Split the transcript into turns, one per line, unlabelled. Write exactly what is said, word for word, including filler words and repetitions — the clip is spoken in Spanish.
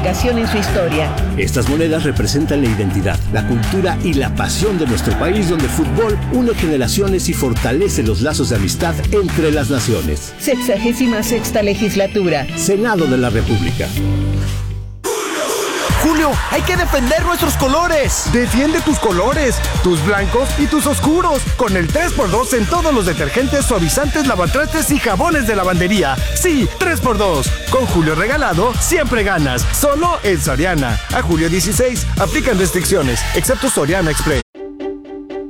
significación en su historia.
Estas monedas representan la identidad, la cultura y la pasión de nuestro país, donde el fútbol une generaciones y fortalece los lazos de amistad entre las naciones.
Sexagésima sexta legislatura.
Senado de la República.
Julio, hay que defender nuestros colores.
Defiende tus colores, tus blancos y tus oscuros, con el tres por dos en todos los detergentes, suavizantes, lavatrastes y jabones de lavandería. Sí, tres por dos. Con Julio regalado, siempre ganas. Solo en Soriana. A julio dieciséis, aplican restricciones, excepto Soriana Express.